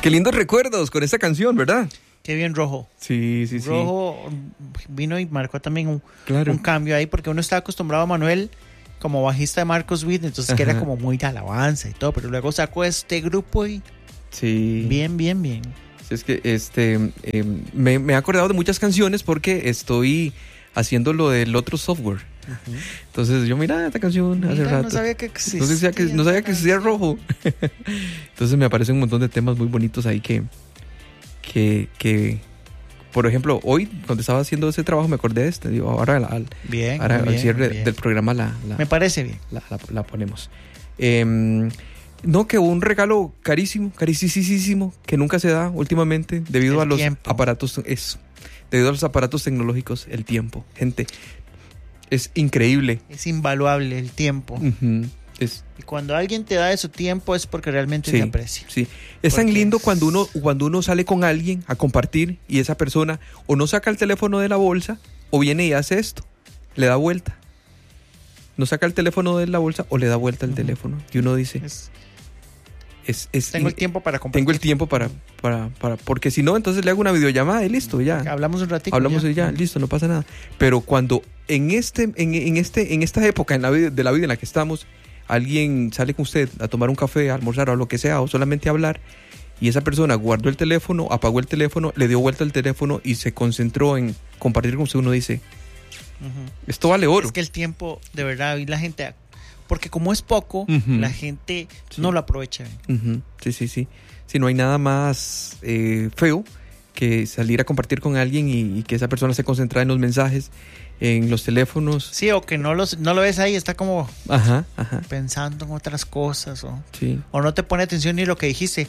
Qué lindos recuerdos con esta canción, ¿verdad? Qué bien Rojo. Sí. Rojo vino y marcó también un cambio ahí, porque uno estaba acostumbrado a Manuel como bajista de Marcos Witt, entonces que era como muy de alabanza y todo, pero luego sacó este grupo y bien. Sí, es que me he acordado de muchas canciones porque estoy haciendo lo del otro software. Uh-huh. Entonces yo mira esta canción hace rato. No sabía que existía. No sabía que existía Rojo. Entonces me aparecen un montón de temas muy bonitos ahí que por ejemplo, hoy cuando estaba haciendo ese trabajo me acordé de este. Digo, ahora al cierre del programa me parece bien. La ponemos. No, que un regalo carísimo que nunca se da últimamente debido a los aparatos. Debido a los aparatos tecnológicos, el tiempo. Gente, es increíble. Es invaluable el tiempo. Uh-huh. Y cuando alguien te da de su tiempo es porque realmente te aprecia. Sí. Es tan lindo cuando uno sale con alguien a compartir y esa persona o no saca el teléfono de la bolsa o viene y hace esto, le da vuelta. No saca el teléfono de la bolsa o le da vuelta el teléfono. Y uno dice... tengo el tiempo para compartir. Tengo el tiempo para porque si no, entonces le hago una videollamada y listo, ya. Hablamos un ratito. Hablamos y ya, listo, no pasa nada. Pero cuando en esta época de la vida en la que estamos, alguien sale con usted a tomar un café, a almorzar o lo que sea, o solamente a hablar, y esa persona guardó el teléfono, apagó el teléfono, le dio vuelta al teléfono y se concentró en compartir con usted, uno dice, esto vale oro. Es que el tiempo, de verdad, y la gente... Porque como es poco, la gente no lo aprovecha. Sí. Si no hay nada más feo que salir a compartir con alguien y que esa persona se concentre en los mensajes, en los teléfonos. Sí, o que no lo ves ahí, está como pensando en otras cosas. O no te pone atención ni lo que dijiste.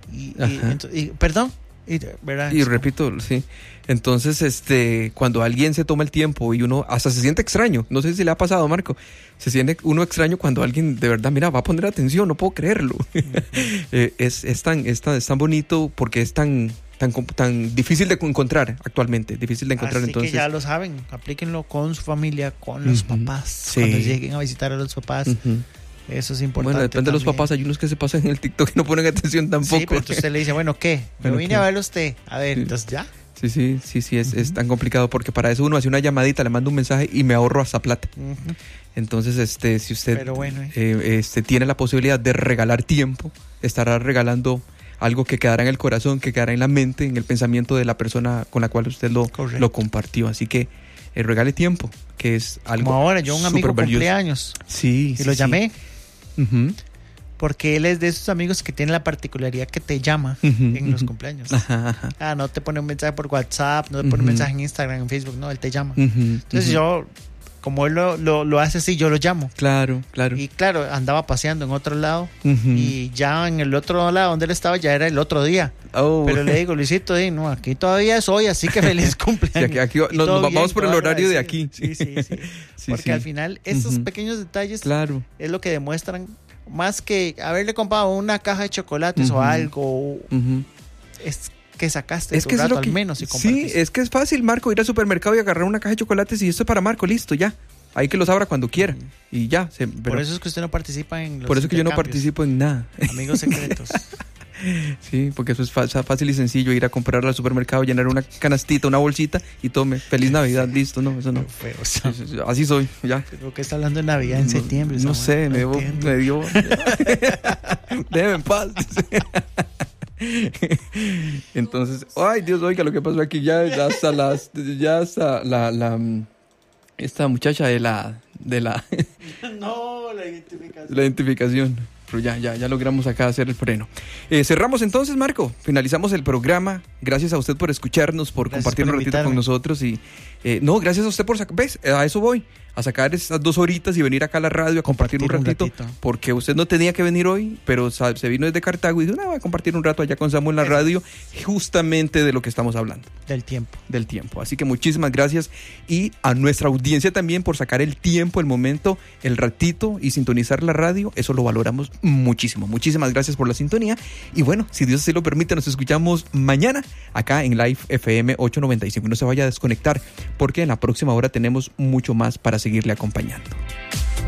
Perdón. Y repito, sí. Entonces, cuando alguien se toma el tiempo y uno hasta se siente extraño, no sé si le ha pasado, Marco, se siente uno extraño cuando alguien de verdad, mira, va a poner atención, no puedo creerlo. Es tan bonito porque es tan difícil de encontrar actualmente, difícil de encontrar. Así entonces que ya lo saben, aplíquenlo con su familia, con los papás, cuando lleguen a visitar a los papás. Eso es importante. Bueno, depende de los papás, hay unos que se pasan en el TikTok y no ponen atención tampoco. Sí, pero entonces usted le dice, bueno, ¿qué? Me vine a verlo usted. A ver, entonces ya. Sí, es tan complicado porque para eso uno hace una llamadita, le manda un mensaje y me ahorro hasta plata. Entonces, si usted tiene la posibilidad de regalar tiempo, estará regalando algo que quedará en el corazón, que quedará en la mente, en el pensamiento de la persona con la cual usted lo compartió. Así que regale tiempo, que es algo como ahora, yo un amigo cumpleaños. Sí. Y lo llamé. Porque él es de esos amigos que tiene la particularidad que te llama en los cumpleaños. No te pone un mensaje por WhatsApp, no te pone un mensaje en Instagram, en Facebook, no, él te llama. Entonces yo, como él lo hace así, yo lo llamo. Claro. Y claro, andaba paseando en otro lado y ya en el otro lado donde él estaba ya era el otro día. Pero le digo, Luisito, no, aquí todavía es hoy, así que feliz cumpleaños. Sí, aquí nos vamos por el horario de aquí. Sí. Porque al final esos pequeños detalles es lo que demuestran, más que haberle comprado una caja de chocolates o algo, es que sacaste tu rato al menos y compartiste. Sí, es que es fácil, Marco, ir al supermercado y agarrar una caja de chocolates y esto es para Marco, listo, ya. Hay que los abra cuando quiera y ya. Por eso es que usted no participa en los Por eso que yo no participo en nada. Amigos secretos. Sí, porque eso es fácil y sencillo, ir a comprar al supermercado, llenar una canastita, una bolsita y tome, feliz Navidad, listo, no, eso no. Así soy, ya. ¿Por qué está hablando de Navidad en septiembre? No sé, me dio. Déjeme en paz. Entonces, ay Dios, oiga lo que pasó aquí, ya hasta esta muchacha de la no, la identificación. La identificación. Pero ya logramos acá hacer el freno. Cerramos entonces, Marco. Finalizamos el programa. Gracias a usted por escucharnos, por compartir un ratito con nosotros. Y gracias a usted por sacar. ¿Ves? A eso voy. A sacar esas 2 horitas y venir acá a la radio a compartir un ratito. Porque usted no tenía que venir hoy, pero se vino desde Cartago y dijo, voy a compartir un rato allá con Samu en la radio, justamente de lo que estamos hablando. Del tiempo. Así que muchísimas gracias. Y a nuestra audiencia también por sacar el tiempo, el momento, el ratito y sintonizar la radio. Eso lo valoramos muchísimo. Muchísimas gracias por la sintonía. Y bueno, si Dios así lo permite, nos escuchamos mañana acá en Live FM 895. No se vaya a desconectar porque en la próxima hora tenemos mucho más para seguirle acompañando.